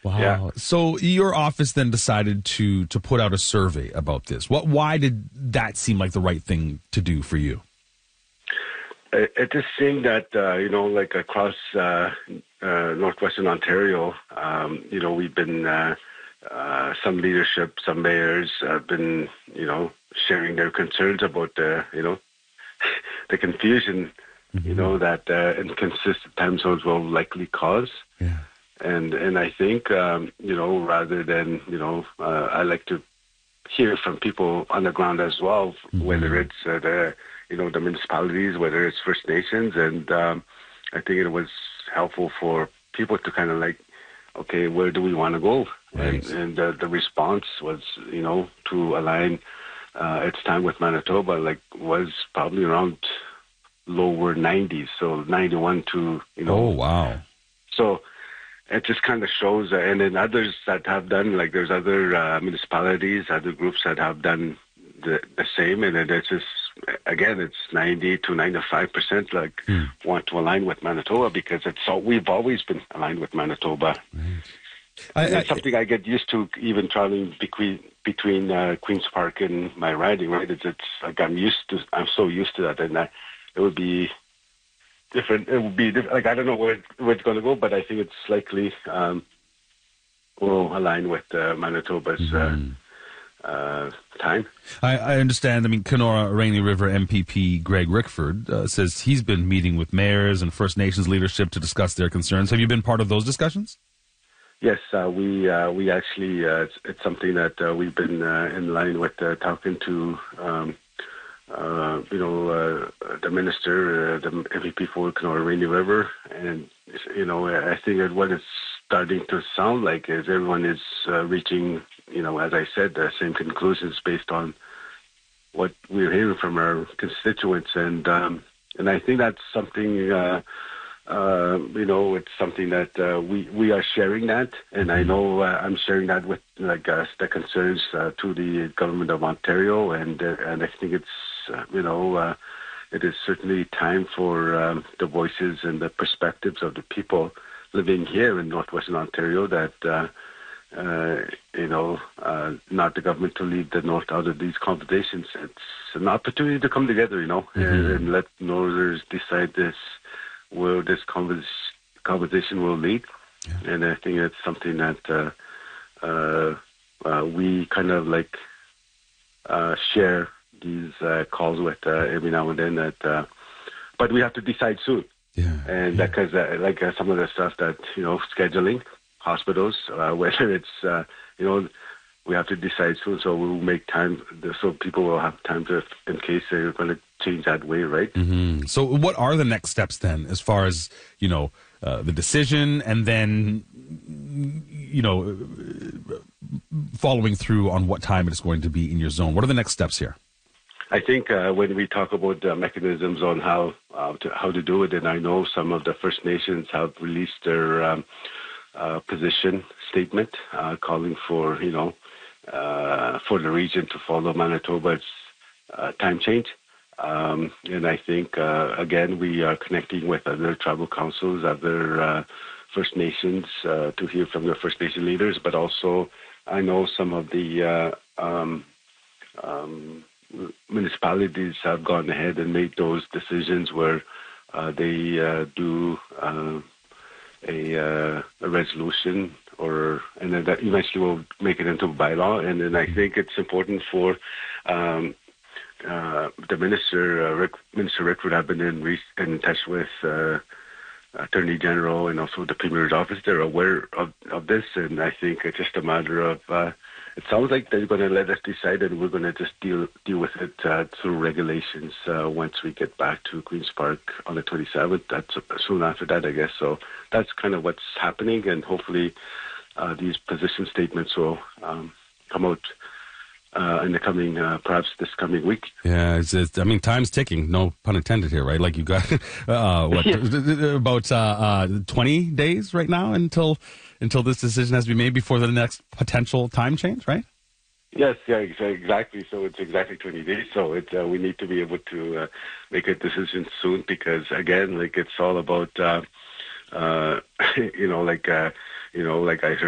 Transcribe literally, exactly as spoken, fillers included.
Wow. Yeah. So your office then decided to to put out a survey about this. What? Why did that seem like the right thing to do for you? It, it just seemed that, uh, you know, like across uh, uh, northwestern Ontario, um, you know, we've been, uh, uh, some leadership, some mayors have been, you know, sharing their concerns about the, you know, the confusion, mm-hmm. you know, that uh, inconsistent time zones will likely cause. Yeah. And and I think, um, you know, rather than, you know, uh, I like to hear from people on the ground as well, mm-hmm. whether it's uh, the, you know, the municipalities, whether it's First Nations. And um, I think it was helpful for people to kind of like, okay, where do we want to go? Right. And, and uh, the response was, you know, to align uh, its time with Manitoba, like was probably around lower nineties, so ninety-one to, you know. Oh, wow. So it just kind of shows, uh, and then others that have done, like there's other uh, municipalities, other groups that have done the, the same, and it, it's just, again, it's ninety to ninety-five percent like hmm. want to align with Manitoba because it's all, we've always been aligned with Manitoba. Right. I, I, it's something I get used to even traveling between between uh, Queen's Park and my riding, right? It's, it's like I'm used to, I'm so used to that, and I, it would be different. It would be different. Like I don't know where, it, where it's going to go, but I think it's likely um, will align with uh, Manitoba's mm-hmm. uh, uh, time. I, I understand. I mean, Kenora Rainy River M P P Greg Rickford uh, says he's been meeting with mayors and First Nations leadership to discuss their concerns. Have you been part of those discussions? Yes, uh, we uh, we actually uh, it's, it's something that uh, we've been uh, in line with uh, talking to. Um, Uh, you know, uh, the minister, uh, the M P P for Kenora Rainy River, and, you know, I think that what it's starting to sound like is everyone is uh, reaching, you know, as I said, the same conclusions based on what we're hearing from our constituents. And um, and I think that's something, uh, uh, you know, it's something that uh, we, we are sharing that. And I know uh, I'm sharing that with, like, uh, the concerns uh, to the government of Ontario. And, uh, and I think it's, Uh, you know, uh, it is certainly time for um, the voices and the perspectives of the people living here in northwestern Ontario that, uh, uh, you know, uh, not the government to leave the North out of these conversations. It's an opportunity to come together, you know, mm-hmm. and, and let Northerners decide this, where this convers- conversation will lead. Yeah. And I think it's something that uh, uh, uh, we kind of like uh, share these uh, calls with uh, every now and then, that, uh, but we have to decide soon. Yeah, and because yeah. uh, like uh, some of the stuff that, you know, scheduling hospitals, uh, whether it's uh, you know, we have to decide soon, so we'll make time so people will have time to, in case they're going to change that way, right? Mm-hmm. So what are the next steps then, as far as, you know, uh, the decision, and then, you know, following through on what time it is going to be in your zone? What are the next steps here? I think uh, when we talk about uh, mechanisms on how uh, to, how to do it, and I know some of the First Nations have released their um, uh, position statement uh, calling for, you know, uh, for the region to follow Manitoba's uh, time change. Um, and I think, uh, again, we are connecting with other tribal councils, other uh, First Nations uh, to hear from the First Nation leaders, but also I know some of the uh, um, um, municipalities have gone ahead and made those decisions where uh, they uh, do uh, a, uh, a resolution, or and then that eventually will make it into a bylaw. And then I think it's important for um, uh, the minister, uh, Rick, Minister Rickford, have been in, re- in touch with uh, Attorney General and also the Premier's office. They're aware of, of this, and I think it's just a matter of uh, it sounds like they're going to let us decide, and we're going to just deal deal with it uh, through regulations uh, once we get back to Queen's Park on the twenty-seventh. That's soon after that, I guess. So that's kind of what's happening, and hopefully uh, these position statements will um, come out uh, in the coming, uh, perhaps this coming week. Yeah, it's, it's, I mean, time's ticking, no pun intended here, right? Like you got uh, what yeah. about uh, uh, twenty days right now until until this decision has to be made before the next potential time change, right? Yes, yeah, exactly. So it's exactly twenty days. So it, uh, we need to be able to uh, make a decision soon, because again, like it's all about, uh, uh, you know, like, uh, you know, like I heard